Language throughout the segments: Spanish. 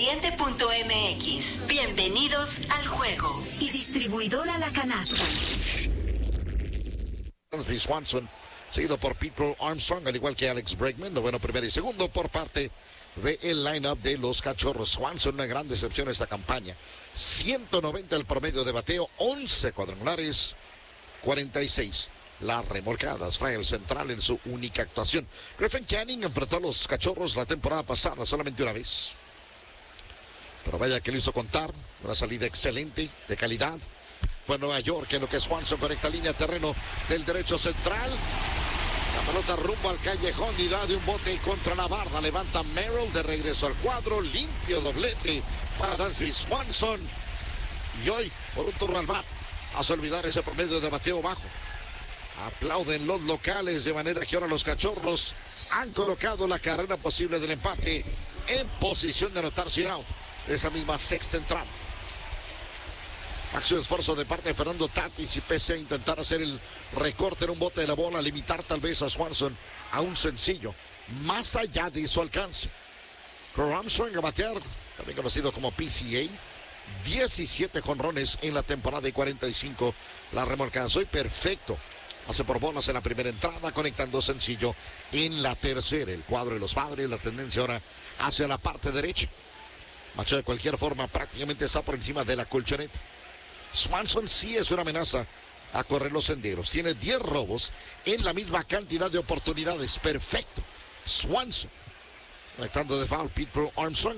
Caliente.mx. Bienvenidos al juego. Y distribuidora La Canasta. Swanson, seguido por Pete Armstrong, al igual que Alex Bregman, noveno, primero y segundo por parte del line-up de los Cachorros. Swanson, una gran decepción esta campaña. 190 el promedio de bateo, 11 cuadrangulares, 46 las remolcadas. Fue el central en su única actuación. Griffin Canning enfrentó a los Cachorros la temporada pasada solamente una vez, pero vaya que le hizo contar. Una salida excelente, de calidad. Fue en Nueva York, en lo que Swanson conecta línea terreno del derecho central. La pelota rumbo al callejón y da de un bote contra la barra. Levanta Merrill de regreso al cuadro. Limpio doblete para Dansby Swanson. Y hoy, por un turno al bat, hace olvidar ese promedio de bateo bajo. Aplauden los locales, de manera que ahora los Cachorros han colocado la carrera posible del empate en posición de anotar sin out. Esa misma sexta entrada. Máximo esfuerzo de parte de Fernando Tatis, y pese a intentar hacer el recorte en un bote de la bola, limitar tal vez a Swanson a un sencillo, más allá de su alcance. Crow Armstrong a batear, también conocido como PCA, 17 jonrones en la temporada y 45 la remolcada. Soy perfecto. Hace por bolas en la primera entrada, conectando sencillo en la tercera. El cuadro de los Padres, la tendencia ahora hacia la parte derecha. Macho de cualquier forma prácticamente está por encima de la colchoneta. Swanson sí es una amenaza a correr los senderos. Tiene 10 robos en la misma cantidad de oportunidades. Perfecto. Swanson. Conectando de foul Pete Armstrong.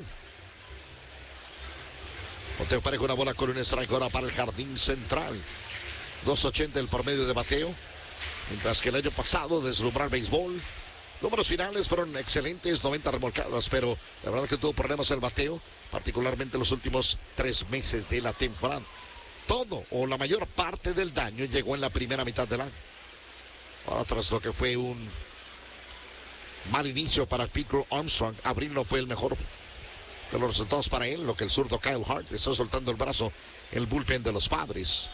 Conteo parejo, una bola con un strike ahora para el jardín central. 2.80 el promedio de bateo. Mientras que el año pasado deslumbró el béisbol. Números finales fueron excelentes, 90 remolcadas, pero la verdad que tuvo problemas el bateo, particularmente los últimos 3 meses de la temporada. Todo o la mayor parte del daño llegó en la primera mitad del año. Ahora, tras lo que fue un mal inicio para Pete Armstrong, abril no fue el mejor de los resultados para él, lo que el zurdo Kyle Hart está soltando el brazo, el bullpen de los Padres.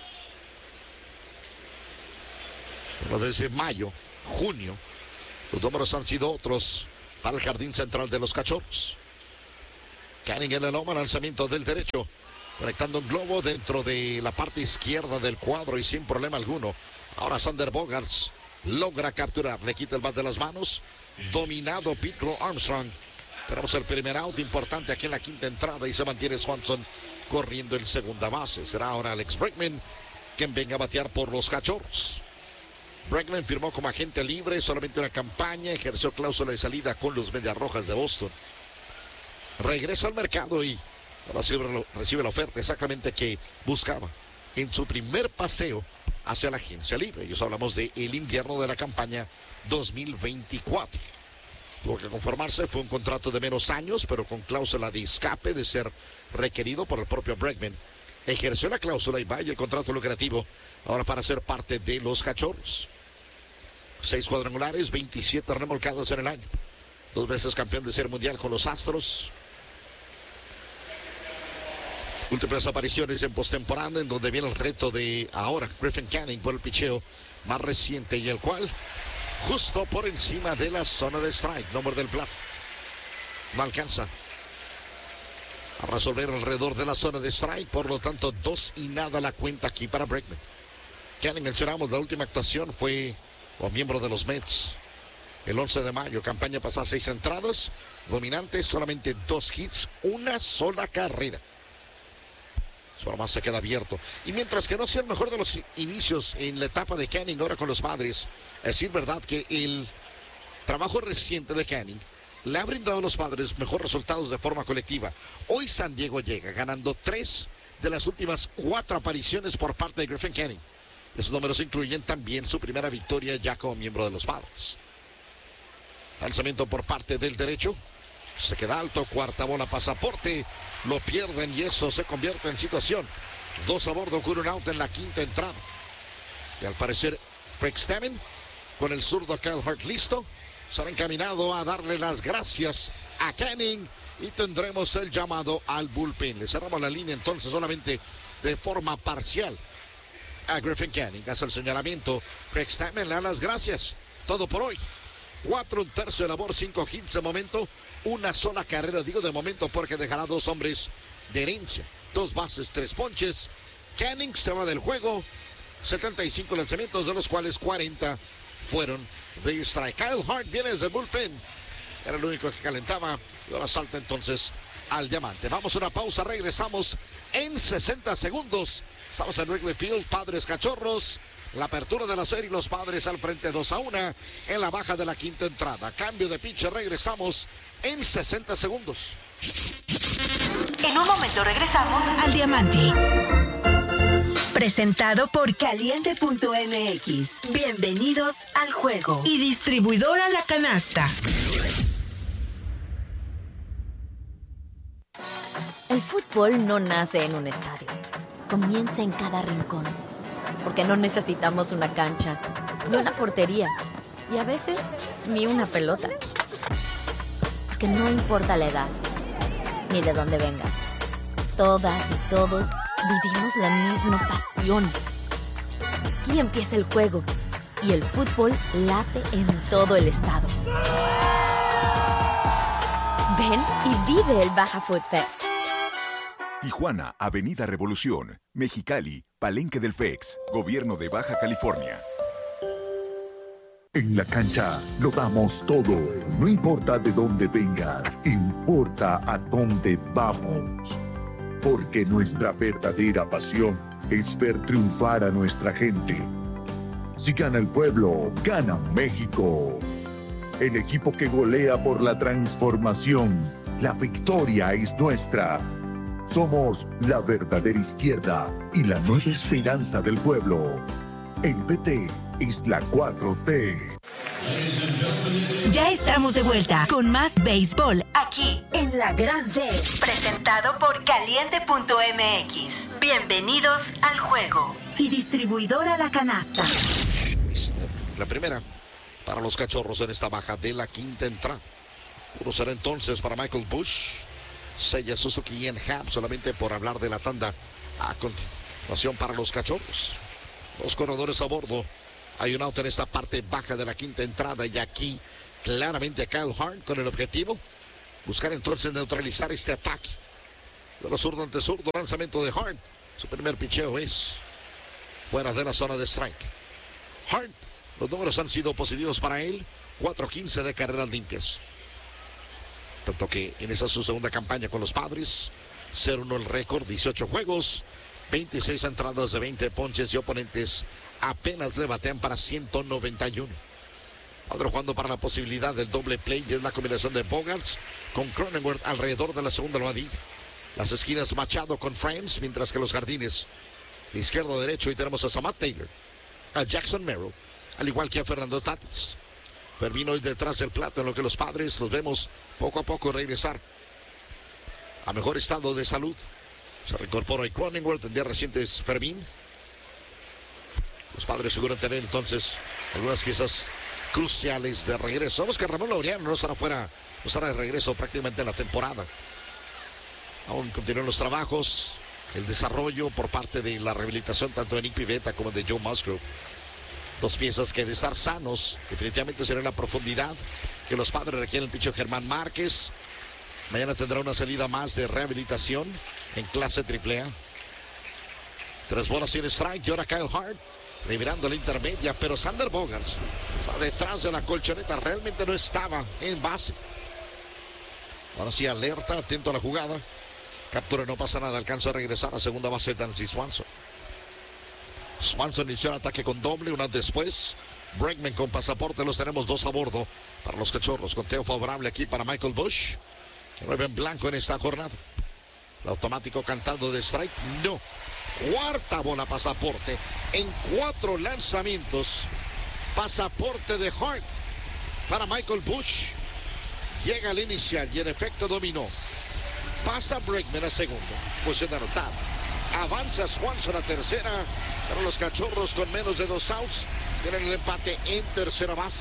Pero desde mayo, junio, los números han sido otros para el jardín central de los Cachorros. Canning en el loma, lanzamiento del derecho, conectando un globo dentro de la parte izquierda del cuadro y sin problema alguno. Ahora Sander Bogaerts logra capturar, le quita el bat de las manos. Dominado Pete Armstrong. Tenemos el primer out importante aquí en la quinta entrada y se mantiene Swanson corriendo en segunda base. Será ahora Alex Bregman quien venga a batear por los Cachorros. Bregman firmó como agente libre, solamente una campaña, ejerció cláusula de salida con los Medias Rojas de Boston. Regresa al mercado y recibe la oferta exactamente que buscaba en su primer paseo hacia la agencia libre. Y eso hablamos de el invierno de la campaña 2024. Tuvo que conformarse, fue un contrato de menos años, pero con cláusula de escape de ser requerido por el propio Bregman. Ejerció la cláusula y vaya el contrato lucrativo ahora para ser parte de los Cachorros. 6 cuadrangulares, 27 remolcados en el año. 2 veces campeón de Serie Mundial con los Astros. Múltiples apariciones en postemporada, en donde viene el reto de ahora Griffin Canning por el picheo más reciente y el cual justo por encima de la zona de strike, número del plato. No alcanza a resolver alrededor de la zona de strike, por lo tanto 2-0 la cuenta aquí para Bregman. Canning, mencionamos, la última actuación fue como miembro de los Mets el 11 de mayo, campaña pasada 6 entradas, dominante, solamente 2 hits, una sola carrera. Su arma se queda abierto. Y mientras que no sea el mejor de los inicios en la etapa de Canning ahora con los Padres, es decir verdad que el trabajo reciente de Canning le ha brindado a los Padres mejores resultados de forma colectiva. Hoy San Diego llega ganando 3 de las últimas 4 apariciones por parte de Griffin Canning. Esos números incluyen también su primera victoria ya como miembro de los Padres. Lanzamiento por parte del derecho. Se queda alto, cuarta bola, pasaporte. Lo pierden y eso se convierte en situación. 2 a bordo, con un out en la quinta entrada. Y al parecer, Craig Stammen, con el zurdo Kyle Hart listo, se han encaminado a darle las gracias a Canning y tendremos el llamado al bullpen. Le cerramos la línea entonces solamente de forma parcial a Griffin Canning. Hace el señalamiento, Craig Stammen le da las gracias. Todo por hoy. 4 un tercio de labor, 5 hits de momento, una sola carrera, digo de momento porque dejará 2 hombres de herencia, 2 bases, 3 ponches. Canning se va del juego, 75 lanzamientos, de los cuales 40 fueron de strike. Kyle Hart viene desde el bullpen, era el único que calentaba, y ahora salta entonces al diamante. Vamos a una pausa, regresamos en 60 segundos. Estamos en Wrigley Field, Padres Cachorros. La apertura de la serie, los Padres al frente 2-1 en la baja de la quinta entrada. Cambio de pitcher, regresamos en 60 segundos. En un momento regresamos al Diamante. Presentado por Caliente.mx. Bienvenidos al juego. Y distribuidora La Canasta. El fútbol no nace en un estadio. Comienza en cada rincón. Porque no necesitamos una cancha, ni una portería, y a veces ni una pelota. Porque no importa la edad, ni de dónde vengas. Todas y todos vivimos la misma pasión. Aquí empieza el juego, y el fútbol late en todo el estado. Ven y vive el Baja Food Fest. Tijuana, Avenida Revolución, Mexicali, Palenque del FEX, Gobierno de Baja California. En la cancha lo damos todo, no importa de dónde vengas, importa a dónde vamos. Porque nuestra verdadera pasión es ver triunfar a nuestra gente. Si gana el pueblo, gana México. El equipo que golea por la transformación, la victoria es nuestra. Somos la verdadera izquierda y la nueva esperanza del pueblo. El PT es la 4T. Ya estamos de vuelta con más béisbol aquí en La Grande. Presentado por Caliente.mx. Bienvenidos al juego. Y distribuidora La Canasta. La primera para los Cachorros en esta baja de la quinta entrada. Uno será entonces para Michael Busch. Seiya Suzuki y Ian Happ, solamente por hablar de la tanda. A continuación para los Cachorros. 2 corredores a bordo. Hay un out en esta parte baja de la quinta entrada. Y aquí claramente Kyle Hart con el objetivo. Buscar entonces neutralizar este ataque. De los zurdo ante zurdo. Lanzamiento de Hart. Su primer picheo es fuera de la zona de strike. Hart, los números han sido positivos para él. 4-15 de carreras limpias. Tanto que en esa su segunda campaña con los Padres, 0-1 el récord, 18 juegos, 26 entradas de 20 ponches y oponentes apenas le batean para 191. Padre jugando para la posibilidad del doble play y es la combinación de Bogaerts con Cronenworth alrededor de la segunda almohadilla. Las esquinas Machado con Frames, mientras que los jardines de izquierdo a derecho y tenemos a Samad Taylor, a Jackson Merrill, al igual que a Fernando Tatis. Fermín hoy detrás del plato, en lo que los Padres los vemos poco a poco regresar a mejor estado de salud. Se reincorpora a Cronenworth, en días recientes Fermín. Los Padres aseguran tener entonces algunas piezas cruciales de regreso. Vamos que Ramón Laureano no estará fuera, no estará de regreso prácticamente en la temporada. Aún continúan los trabajos, el desarrollo por parte de la rehabilitación tanto de Nick Pivetta como de Joe Musgrove. 2 piezas que de estar sanos definitivamente serán la profundidad que los Padres requieren. El picho Germán Márquez mañana tendrá una salida más de rehabilitación en clase AAA. 3 bolas sin strike y ahora Kyle Hart revirando la intermedia, pero Sander Bogaerts está detrás de la colchoneta, realmente no estaba en base. Ahora sí alerta, atento a la jugada, captura, no pasa nada, alcanza a regresar a segunda base Dansby Swanson. Swanson inició el ataque con doble, una después. Bregman con pasaporte, los tenemos 2 a bordo para los Cachorros. Conteo favorable aquí para Michael Busch. 9 en blanco en esta jornada. El automático cantando de strike, no. 4ª bola pasaporte en 4 lanzamientos. Pasaporte de Hart para Michael Busch. Llega al inicial y en efecto dominó. Pasa Bregman a segundo. Posición anotada. Avanza Swanson a tercera. Pero los Cachorros con menos de 2 outs tienen el empate en tercera base.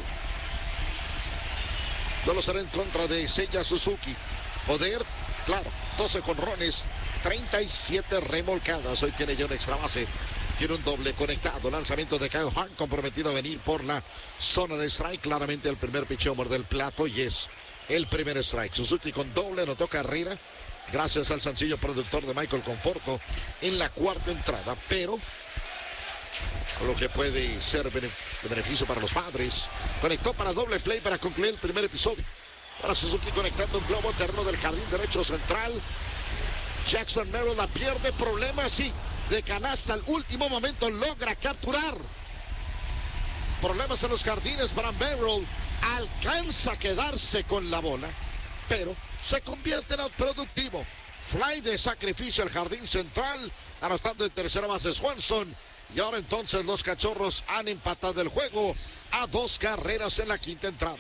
Duelo será en contra de Seiya Suzuki. Poder, claro, 12 jonrones, 37 remolcadas. Hoy tiene ya un extra base tiene un doble conectado. Lanzamiento de Kyle Hart, comprometido a venir por la zona de strike. Claramente el primer picheo muerde el plato y es el primer strike. Suzuki con doble, anotó carrera gracias al sencillo productor de Michael Conforto en la cuarta entrada, pero lo que puede ser de beneficio para los Padres. Conectó para doble play para concluir el primer episodio. Para Suzuki conectando un globo terreno del jardín derecho central. Jackson Merrill la pierde, problemas sí, de canasta al último momento logra capturar. Problemas en los jardines para Merrill, alcanza a quedarse con la bola, pero se convierte en productivo. Fly de sacrificio al jardín central, anotando en tercera base Swanson. Y ahora entonces los Cachorros han empatado el juego a 2 carreras en la quinta entrada.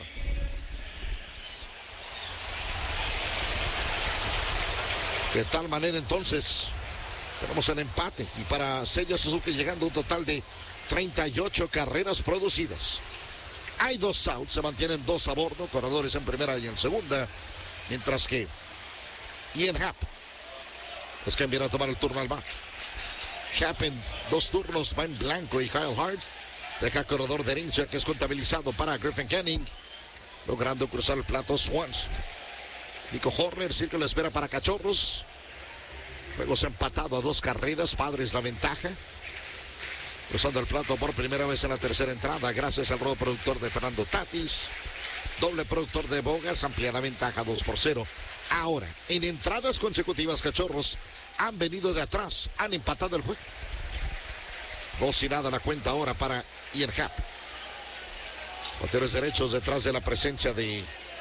De tal manera entonces tenemos el empate y para Seiya Suzuki llegando a un total de 38 carreras producidas. Hay 2 outs, se mantienen 2 a bordo, corredores en primera y en segunda, mientras que Ian Happ es quien viene a tomar el turno al bat. Happ en 2 turnos va en blanco y Kyle Hart deja corredor de herencia que es contabilizado para Griffin Canning, logrando cruzar el plato Swans. Nico Horner, círculo de espera para Cachorros. Juegos empatado a 2 carreras, Padres la ventaja. Cruzando el plato por primera vez en la tercera entrada, gracias al rodo productor de Fernando Tatis. Doble productor de Bogas, amplía la ventaja 2-0. Ahora, en entradas consecutivas, Cachorros han venido de atrás, han empatado el juego. 2-0 la cuenta ahora para Ian Happ. Bateadores derechos detrás de la presencia de...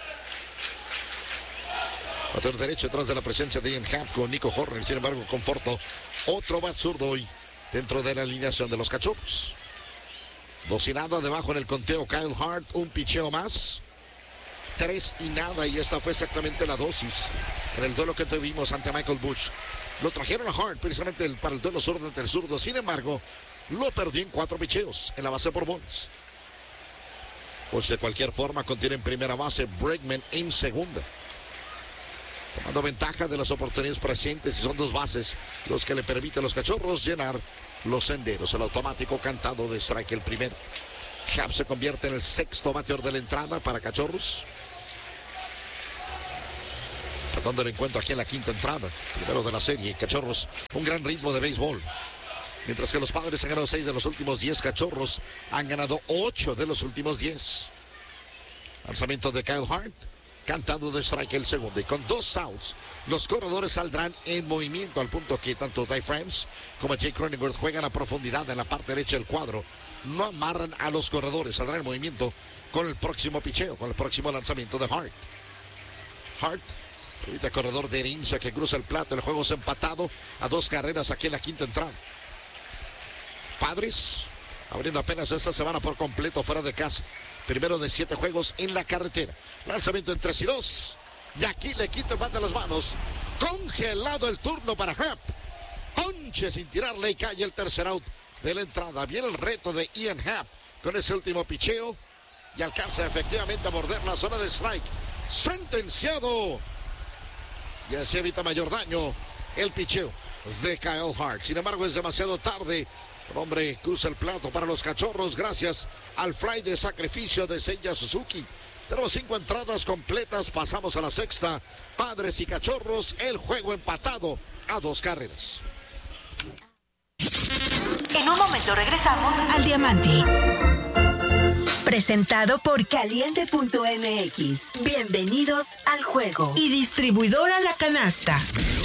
Bateador derecho detrás de la presencia de Ian Happ con Nico Horner. Sin embargo, Conforto, otro bat zurdo hoy dentro de la alineación de los Cachorros. 2-0 debajo en el conteo Kyle Hart, un picheo más. 3-0 y esta fue exactamente la dosis en el duelo que tuvimos ante Michael Busch. Lo trajeron a Hart precisamente para el duelo zurdo ante el zurdo. Sin embargo, lo perdió en 4 picheos en la base por bolas. Pues de cualquier forma contiene en primera base, Bregman en segunda. Tomando ventaja de las oportunidades presentes y son 2 bases los que le permiten a los Cachorros llenar los senderos. El automático cantado de strike el primero. Happ se convierte en el 6º bateador de la entrada para Cachorros. Tratando el encuentro aquí en la quinta entrada. Primero de la serie. Cachorros, un gran ritmo de béisbol. Mientras que los Padres han ganado 6 de los últimos 10. Cachorros han ganado 8 de los últimos 10. Lanzamiento de Kyle Hart. Cantado de strike el segundo. Y con 2 outs, los corredores saldrán en movimiento al punto que tanto Ty France como Jake Cronenworth juegan a profundidad en la parte derecha del cuadro. No amarran a los corredores. Saldrán en movimiento con el próximo picheo, con el próximo lanzamiento de Hart. Hart, ahorita corredor de herencia que cruza el plato. El juego es empatado a 2 carreras aquí en la quinta entrada. Padres abriendo apenas esta semana por completo fuera de casa. Primero de 7 juegos en la carretera. Lanzamiento en 3-2. Y aquí le quita el bat de las manos. Congelado el turno para Happ. Ponche sin tirarle y cae el tercer out de la entrada. Viene el reto de Ian Happ con ese último picheo. Y alcanza efectivamente a morder la zona de strike. Sentenciado. Y así evita mayor daño el picheo de Kyle Hart. Sin embargo, es demasiado tarde. El hombre cruza el plato para los Cachorros gracias al fly de sacrificio de Seiya Suzuki. Tenemos 5 entradas completas, pasamos a la 6ª. Padres y Cachorros, el juego empatado a 2 carreras. En un momento regresamos al Diamante. Presentado por Caliente.mx. Bienvenidos al juego. Y distribuidora La Canasta.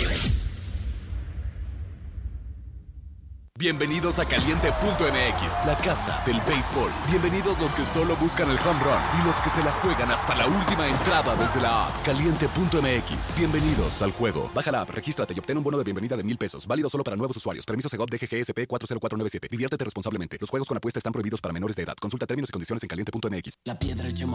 Bienvenidos a Caliente.mx, la casa del béisbol. Bienvenidos los que solo buscan el home run y los que se la juegan hasta la última entrada desde la app. Caliente.mx, bienvenidos al juego. Baja la app, regístrate y obtén un bono de bienvenida de $1,000. Válido solo para nuevos usuarios. Permiso Segov DGGSP 40497. Diviértete responsablemente. Los juegos con apuesta están prohibidos para menores de edad. Consulta términos y condiciones en Caliente.mx. La piedra